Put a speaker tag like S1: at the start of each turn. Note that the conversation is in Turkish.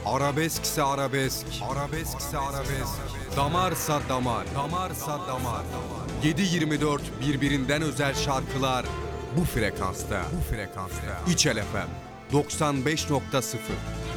S1: Arabeskse arabesk, arabeskse arabesk. Damarsa damar, damarsa damar. 7/24 birbirinden özel şarkılar bu frekansta. İçel FM 95.0.